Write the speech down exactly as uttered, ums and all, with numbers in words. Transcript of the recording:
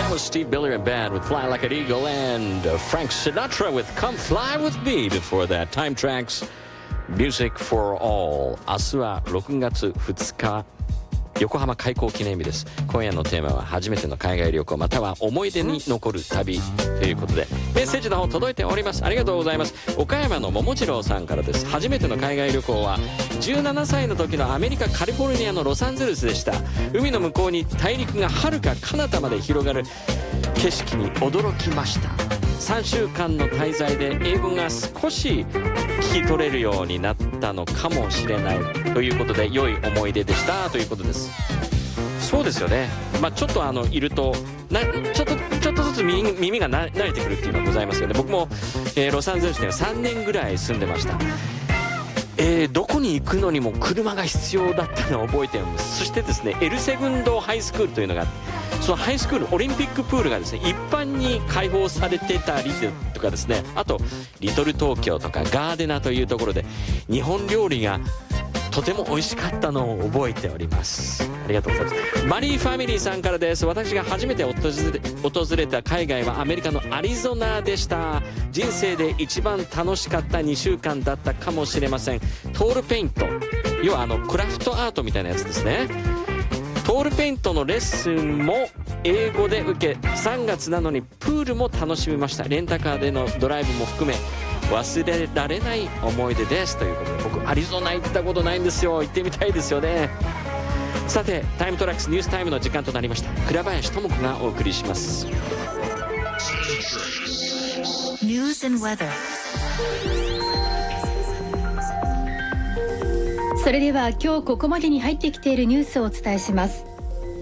That was Steve Miller and Band with Fly Like an Eagle, and uh, Frank Sinatra with Come Fly With Me. Before that, Time Tracks, Music for All. 明日はろくがつふつか、横浜開港記念日です。今夜のテーマは初めての海外旅行または思い出に残る旅ということで、メッセージの方届いております。ありがとうございます。岡山の桃次郎さんからです。初めての海外旅行はじゅうななさいの時のアメリカカリフォルニアのロサンゼルスでした。海の向こうに大陸が遥か彼方まで広がる景色に驚きました。さんしゅうかんの滞在で英語が少し聞き取れるようになったのかもしれないということで、良い思い出でしたということです。そうですよね、まあ、ちょっとあのいるとなちょっとちょっとずつ 耳, 耳が慣れてくるっていうのはございますよね。僕も、えー、ロサンゼルスにはさんねんぐらい住んでました。えー、どこに行くのにも車が必要だったのを覚えています。そしてですね、エルセグンドハイスクールというのが、そのハイスクールオリンピックプールがですね一般に開放されてたりとかですね、あとリトル東京とかガーデナというところで日本料理がとても美味しかったのを覚えております。ありがとうございます。マリーファミリーさんからです。私が初めて訪れ訪れた海外はアメリカのアリゾナでした。人生で一番楽しかったにしゅうかんだったかもしれません。トールペイント、要はあのクラフトアートみたいなやつですね。トールペイントのレッスンも英語で受け、さんがつなのにプールも楽しみました。レンタカーでのドライブも含め忘れられない思い出ですということで、僕アリゾナ行ったことないんですよ。行ってみたいですよね。さて、タイムトラックスニュースタイムの時間となりました。倉林智子がお送りします。 News and weather。 それでは今日ここまでに入ってきているニュースをお伝えします。